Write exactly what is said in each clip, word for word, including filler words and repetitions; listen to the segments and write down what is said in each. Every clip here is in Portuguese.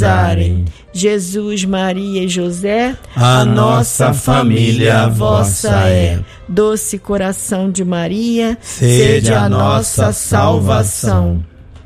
visitarem. Jesus, Maria e José, a nossa família vossa é. Doce coração de Maria, sede a nossa salvação.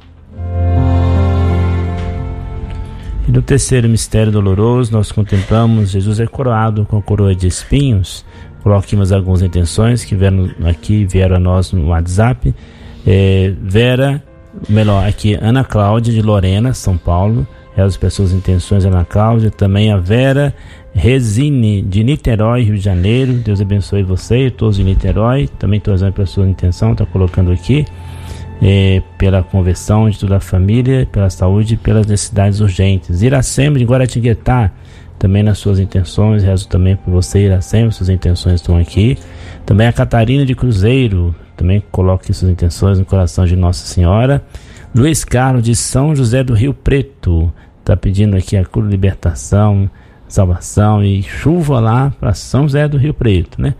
E no terceiro mistério doloroso, nós contemplamos Jesus é coroado com a coroa de espinhos. Coloquemos algumas intenções que vieram aqui, vieram a nós no WhatsApp. É, Vera, melhor, aqui, Ana Cláudia de Lorena, São Paulo. As pessoas intenções, Ana Cláudia. Também a Vera Resine de Niterói, Rio de Janeiro. Deus abençoe você e todos de Niterói. Também todas as pessoas de intenção, está colocando aqui. É, pela conversão de toda a família, pela saúde e pelas necessidades urgentes. Iracema de Guaratinguetá, também nas suas intenções, rezo também por você, Iracema, suas intenções estão aqui. Também a Catarina de Cruzeiro, também coloque suas intenções no coração de Nossa Senhora. Luiz Carlos de São José do Rio Preto, está pedindo aqui a cura, libertação, salvação e chuva lá para São José do Rio Preto, né?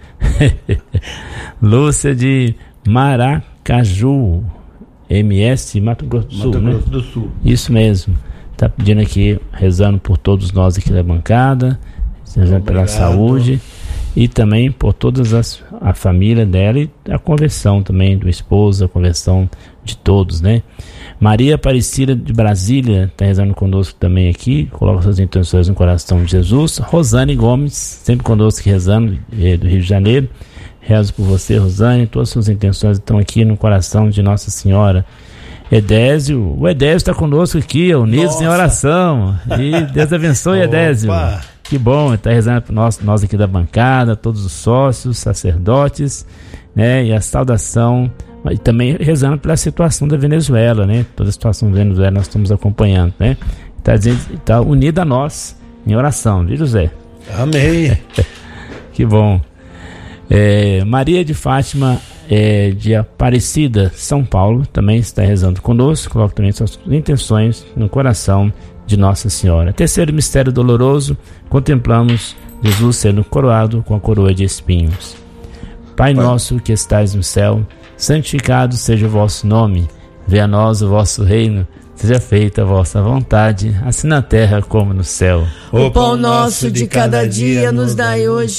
Lúcia de Maracaju, M S Mato Grosso do Sul, Mato né? Grosso do Sul. Isso mesmo. Tá pedindo aqui, rezando por todos nós aqui da bancada, rezando pela saúde e também por todas as a família dela e a conversão também do esposo, a conversão de todos, né? Maria Aparecida de Brasília tá rezando conosco também aqui, coloca suas intenções no coração de Jesus. Rosane Gomes, sempre conosco aqui rezando, é, do Rio de Janeiro. Rezo por você, Rosane, todas as suas intenções estão aqui no coração de Nossa Senhora. Edésio, o Edésio está conosco aqui, unidos em oração. E Deus abençoe, Edésio. Que bom, está rezando por nós, nós aqui da bancada, todos os sócios, sacerdotes, né? E a saudação, e também rezando pela situação da Venezuela, né? Toda a situação da Venezuela nós estamos acompanhando, né? Está tá unida a nós em oração, viu, José? Amém. Que bom. É, Maria de Fátima é, de Aparecida, São Paulo, também está rezando conosco. Coloque também suas intenções no coração de Nossa Senhora. Terceiro mistério doloroso, contemplamos Jesus sendo coroado com a coroa de espinhos. Pai, Pai nosso que estais no céu, santificado seja o vosso nome. Venha a nós o vosso reino. Seja feita a vossa vontade, assim na terra como no céu. O pão nosso de cada dia nos dai hoje.